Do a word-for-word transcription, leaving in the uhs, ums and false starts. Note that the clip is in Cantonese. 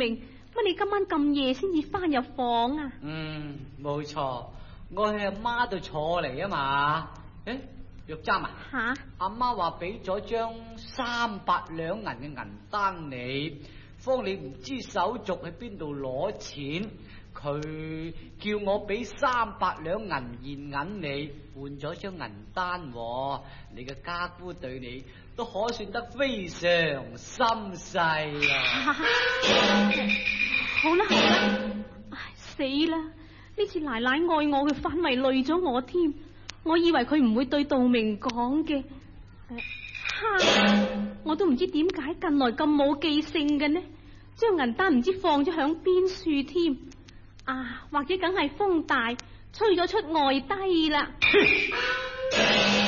明，乜你今晚咁夜先至翻入房啊？ 嗯，冇錯，我喺阿媽度坐嚟啊嘛。誒，玉簪啊， 吓？ 阿媽話俾咗張三百兩銀嘅銀單你，方你唔知手續喺邊度攞錢，佢叫我俾三百兩銀現銀你，換咗張銀單。你嘅家姑對你都可算得非常心細啊！ 好啦好啦，唉死啦！呢次奶奶愛我，佢反為累咗我添。我以為佢唔會對道明講嘅。哈！我都唔知點解近來咁冇記性嘅呢？將銀單唔知放咗響邊處添。啊，或者梗係風大吹咗出外低啦。